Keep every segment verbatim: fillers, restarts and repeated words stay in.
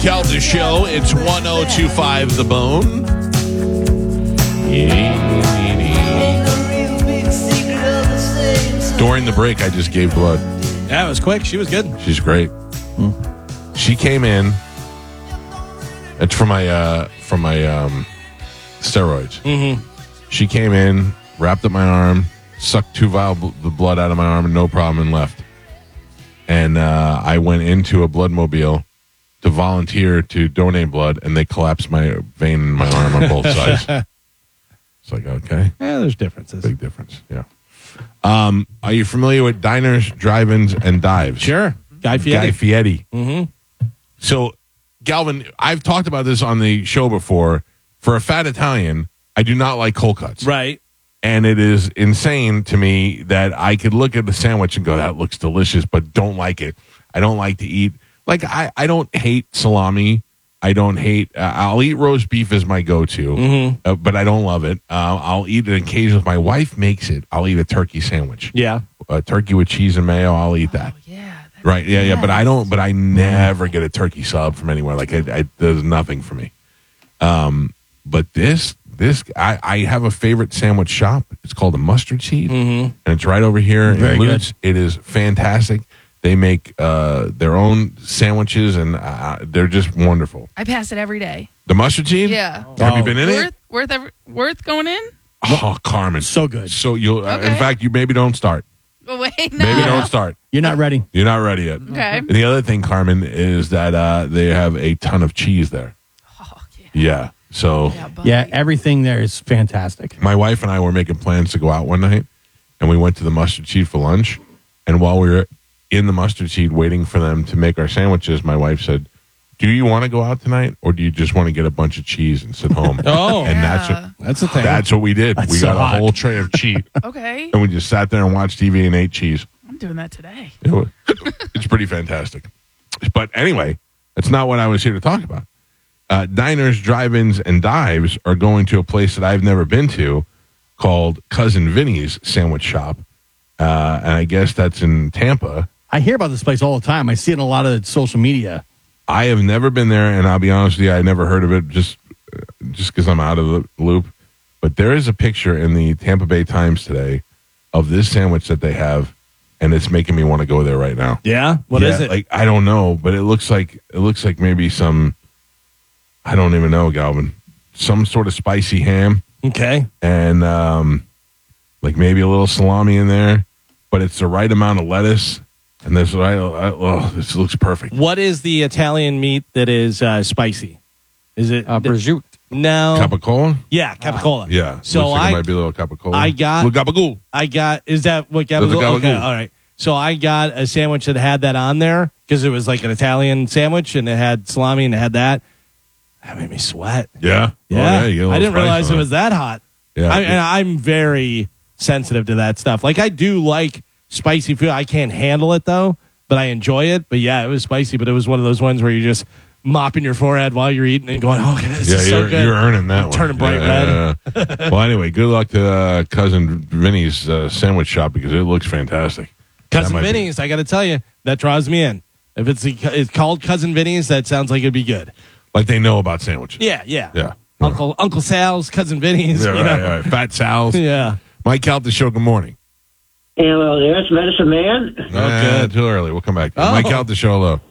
Calda Show. It's one oh two five The Bone. During the break, I just gave blood. Yeah, it was quick. She was good. She's great. Hmm. She came in. It's for my uh, for my um, steroids. Mm-hmm. She came in, wrapped up my arm, sucked two vials of the blood out of my arm, no problem, and left. And uh, I went into a bloodmobile to volunteer to donate blood, and they collapsed my vein in my arm on both sides. It's like, okay. Yeah, there's differences. Big difference, yeah. Um, are you familiar with diners, drive-ins, and dives? Sure. Guy Fieri. Guy Fieri. Mm-hmm. So, Galvin, I've talked about this on the show before. For a fat Italian, I do not like cold cuts. Right. And it is insane to me that I could look at the sandwich and go, that looks delicious, but don't like it. I don't like to eat. Like, I, I don't hate salami. I don't hate, uh, I'll eat roast beef as my go-to, mm-hmm. uh, but I don't love it. Uh, I'll eat it occasionally. If my wife makes it, I'll eat a turkey sandwich. Yeah. A turkey with cheese and mayo, I'll eat that. Oh, yeah. Right, yeah, yeah, but I don't, but I never get a turkey sub from anywhere. Like, it, it does nothing for me. Um, but this, this, I, I have a favorite sandwich shop. It's called the Mustard Seed, mm-hmm. and it's right over here Very in Lutz. good. It is fantastic. They make uh, their own sandwiches, and uh, they're just wonderful. I pass it every day. The Mustard Seed? Yeah. Have Oh. you been in Worth, it? worth, every, worth going in? Oh, Carmen. So good. So you'll, uh, in Okay. fact, you maybe don't start. Oh, wait, no. Maybe don't start. You're not ready. You're not ready yet. Okay. And the other thing, Carmen, is that uh, they have a ton of cheese there. Oh, yeah. Yeah. So Yeah, buddy. Yeah, everything there is fantastic. my wife and I were making plans to go out one night, and we went to the Mustard Seed for lunch. And while we were in the Mustard Seed waiting for them to make our sandwiches, my wife said, do you want to go out tonight, or do you just want to get a bunch of cheese and sit home? Oh. And Yeah. that's what, That's the thing. that's what we did. That's we so got hot. a whole tray of cheese, Okay. and we just sat there and watched T V and ate cheese. I'm doing that today. It was, it's pretty fantastic. But anyway, that's not what I was here to talk about. Uh, diners, drive-ins, and dives are going to a place that I've never been to called Cousin Vinny's Sandwich Shop. Uh, and I guess that's in Tampa. I hear about this place all the time. I see it in a lot of social media. I have never been there, and I'll be honest with you, I never heard of it just just because I'm out of the loop. But there is a picture in the Tampa Bay Times today of this sandwich that they have, and it's making me want to go there right now. Yeah? What is Yeah, it? Like, I don't know, but it looks like it looks like maybe some, I don't even know, Galvin, some sort of spicy ham, okay. and um, like maybe a little salami in there, but it's the right amount of lettuce, and there's right. Oh, this looks perfect. What is the Italian meat that is uh, spicy? Is it Uh, prosciutto. No. Capicola? Yeah, capicola. Yeah. So looks like I it might be a little capicola. I got- little gabagool. I got. Is that what That's a gabagool? Okay, gabagool. all right. So I got a sandwich that had that on there because it was like an Italian sandwich and it had salami and it had that. That made me sweat. Yeah. Yeah, Oh, you get a little I didn't spice realize on it was that hot. Yeah. I, and I'm very sensitive to that stuff. Like I do like spicy food. I can't handle it though, but I enjoy it. But yeah, it was spicy. But it was one of those ones where you're just mopping your forehead while you're eating and going, "Oh, this yeah, is you're, so good." you're earning that one. Turning bright yeah, red. Yeah. Well, anyway, good luck to uh, Cousin Vinny's uh, sandwich shop because it looks fantastic. Cousin That might be- Vinny's, I got to tell you, that draws me in. If it's it's called Cousin Vinny's, that sounds like it'd be good. Like they know about sandwiches. Yeah, yeah, Yeah. Uncle Uncle Sal's, Cousin Vinny's. Yeah, you right, know? right. Fat Sal's. Yeah. Mike Out the show, good morning. Hello there, it's Medicine Man. Uh, too early. We'll come back. Oh. Mike Out the show, hello.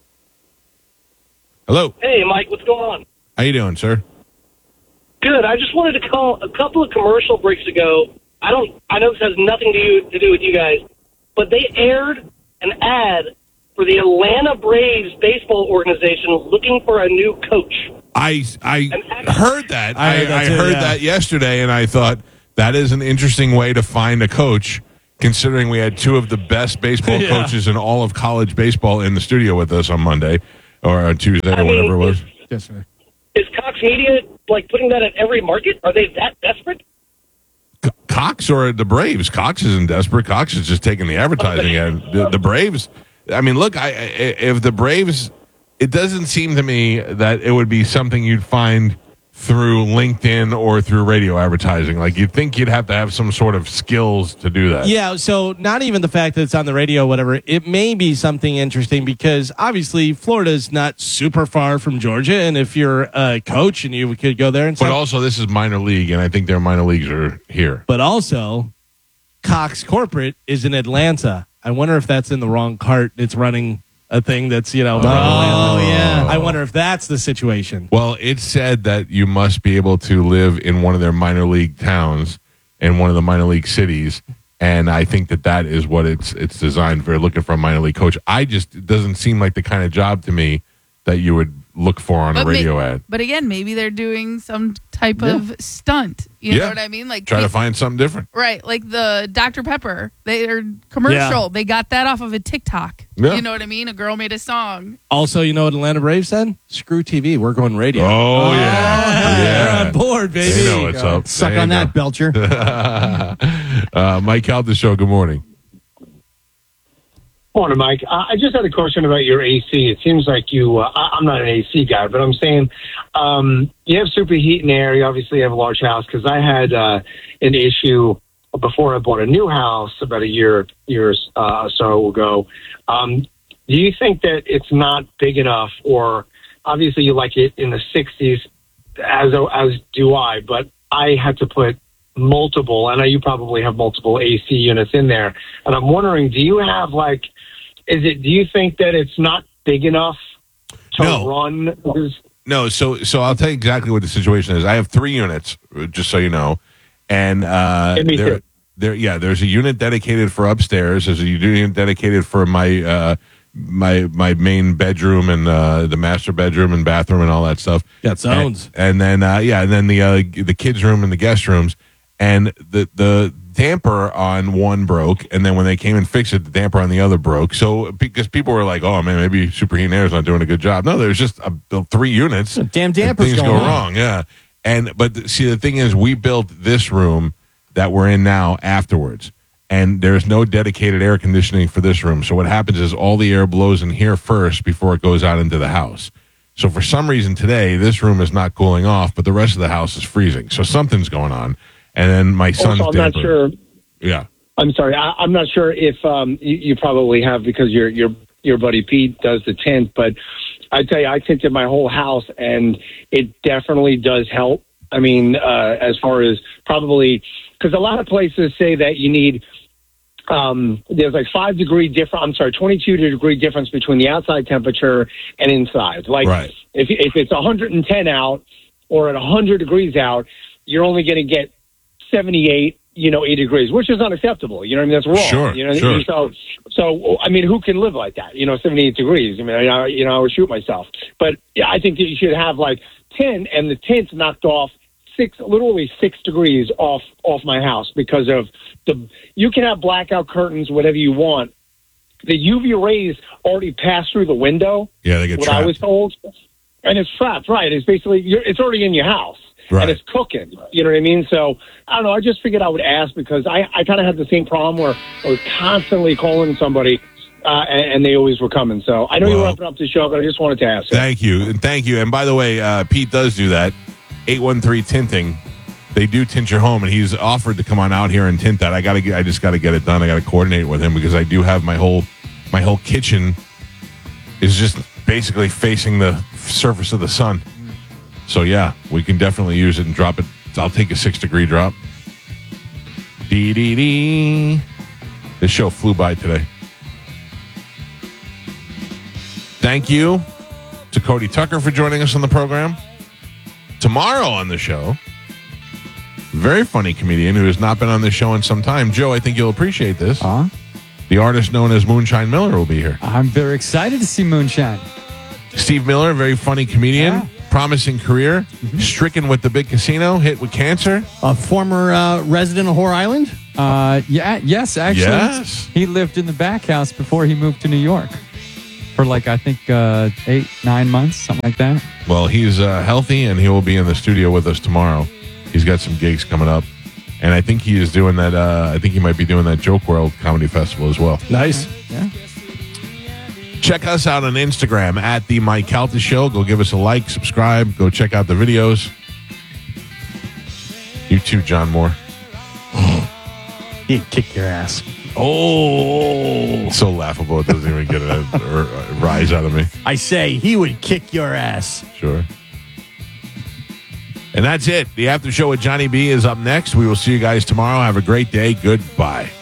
Hello. Hey, Mike, what's going on? How you doing, sir? Good. I just wanted to call a couple of commercial breaks ago. I don't. I know this has nothing to you to do with you guys, but they aired an ad for the Atlanta Braves baseball organization looking for a new coach. I I heard that. I I, heard that I too, heard yeah. that yesterday, and I thought that is an interesting way to find a coach, considering we had two of the best baseball Yeah. coaches in all of college baseball in the studio with us on Monday or on Tuesday I or mean, whatever it was. Yes, sir. Is Cox Media like putting that at every market? Are they that desperate? Co- Cox or the Braves? Cox isn't desperate. Cox is just taking the advertising ad. The, the Braves. I mean, look. I, I if the Braves, it doesn't seem to me that it would be something you'd find through LinkedIn or through radio advertising. Like, you'd think you'd have to have some sort of skills to do that. Yeah, so not even the fact that it's on the radio or whatever, it may be something interesting because obviously Florida's not super far from Georgia, and if you're a coach and you could go there and But stuff. also, this is minor league, and I think their minor leagues are here. But also, Cox Corporate is in Atlanta. I wonder if that's in the wrong cart. It's running a thing that's, you know. Oh, Atlanta. yeah. I wonder if that's the situation. Well, it said that you must be able to live in one of their minor league towns in one of the minor league cities, and I think that that is what it's it's designed for. Looking for a minor league coach, I just it doesn't seem like the kind of job to me that you would look for on But a may- radio ad. But again, maybe they're doing some type of stunt. You Yeah. know what I mean? Like Try to pe- find something different. right, like the Doctor Pepper. Their commercial. Yeah. They got that off of a TikTok. Yeah. You know what I mean? A girl made a song. Also, you know what Atlanta Braves said? Screw T V. We're going radio. Oh, yeah, They're on board, baby. They know what's up. Suck There on you that, go. Belcher. uh, Mike Calta Show. Good morning. Morning, Mike. Uh, I just had a question about your A C. It seems like you, uh, I- I'm not an A C guy, but I'm saying um, you have superheat and air. You obviously have a large house because I had uh, an issue before I bought a new house about a year, years uh, or so ago. Um, do you think that it's not big enough, or obviously you like it in the sixties, as as do I, but I had to put multiple, I know you probably have multiple A C units in there, and I'm wondering, do you have like, is it, do you think that it's not big enough to No. run? Because No, so so I'll tell you exactly what the situation is. I have three units, just so you know, and uh, Yeah, me there, too. there, yeah, there's a unit dedicated for upstairs. There's a unit dedicated for my uh, my my main bedroom and uh, the master bedroom and bathroom and all that stuff. Got zones. And, and then uh, yeah, and then the uh, the kids' room and the guest rooms. And the the damper on one broke, and then when they came and fixed it, the damper on the other broke. So because people were like, "Oh man, maybe Superheat Air is not doing a good job." No, there's just a, three units. Damn and damper's things going go on. wrong. Yeah, and but th- see, the thing is, we built this room that we're in now afterwards, and there's no dedicated air conditioning for this room. So what happens is all the air blows in here first before it goes out into the house. So for some reason today, this room is not cooling off, but the rest of the house is freezing. So something's going on. And then my son's also, I'm not damper. sure. Yeah. I'm sorry. I, I'm not sure if um, you, you probably have because your your your buddy Pete does the tint, but I tell you, I tinted my whole house, and it definitely does help. I mean, uh, as far as probably because a lot of places say that you need. Um, there's like five degree difference. I'm sorry, twenty-two degree difference between the outside temperature and inside. Like Right. if if it's one hundred ten out or at one hundred degrees out, you're only going to get seventy-eight, you know, eighty degrees, which is unacceptable. You know what I mean? That's wrong. Sure, You know, sure. so, so, I mean, who can live like that? You know, seventy-eight degrees. I mean, I, you know, I would shoot myself. But yeah, I think that you should have like ten, and the tint's knocked off six, literally six degrees off, off my house because of the, you can have blackout curtains, whatever you want. The U V rays already pass through the window. Yeah, they get what trapped. I was told. And it's trapped, right? It's basically, you're, it's already in your house. Right. And it's cooking. You know what I mean? So, I don't know. I just figured I would ask because I, I kind of had the same problem where I was constantly calling somebody uh, and, and they always were coming. So, I know you Well- were wrapping up the show, but I just wanted to ask. Thank you. And thank you. And by the way, uh, Pete does do that. eight one three Tinting. They do tint your home, and he's offered to come on out here and tint that. I got to I just got to get it done. I got to coordinate with him because I do have my whole my whole kitchen is just basically facing the surface of the sun. So yeah, we can definitely use it and drop it. I'll take a six degree drop. Dee dee dee. This show flew by today. Thank you to Cody Tucker for joining us on the program. Tomorrow on the show, very funny comedian who has not been on this show in some time. Joe, I think you'll appreciate this. Uh, The artist known as Moonshine Miller will be here. I'm very excited to see Moonshine. Steve Miller, very funny comedian, Yeah. promising career, stricken with the big casino, hit with cancer. A former uh, resident of Whore Island? Uh, yeah, yes, actually, Yes. he lived in the back house before he moved to New York for like I think uh, eight, nine months, something like that. Well, he's uh, healthy, and he will be in the studio with us tomorrow. He's got some gigs coming up, and I think he is doing that. Uh, I think he might be doing that Joke World Comedy Festival as well. Nice. Yeah. Check us out on Instagram at the Mike Calta Show. Go give us a like, subscribe, go check out the videos. too, John Moore. He'd kick your ass. Oh, So laughable. It doesn't even get a, a, a rise out of me. I say he would kick your ass. Sure. And that's it. The after show with Johnny B is up next. We will see you guys tomorrow. Have a great day. Goodbye.